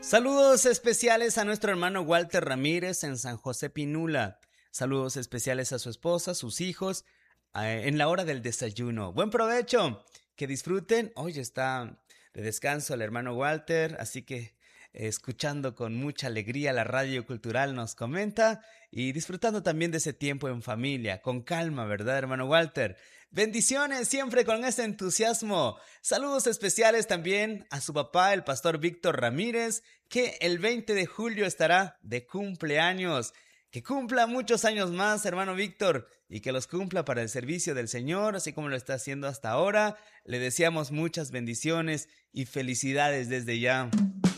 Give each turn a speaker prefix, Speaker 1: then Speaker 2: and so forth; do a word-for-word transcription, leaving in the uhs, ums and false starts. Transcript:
Speaker 1: Saludos especiales a nuestro hermano Walter Ramírez en San José Pinula. Saludos especiales a su esposa, sus hijos, eh, en la hora del desayuno. Buen provecho, que disfruten. Hoy está de descanso el hermano Walter, así que eh, escuchando con mucha alegría la radio cultural nos comenta y disfrutando también de ese tiempo en familia, con calma, ¿verdad, hermano Walter? Bendiciones siempre con ese entusiasmo. Saludos especiales también a su papá, el pastor Víctor Ramírez, que el veinte de julio estará de cumpleaños. Que cumpla muchos años más, hermano Víctor, y que los cumpla para el servicio del Señor, así como lo está haciendo hasta ahora. Le deseamos muchas bendiciones y felicidades desde ya.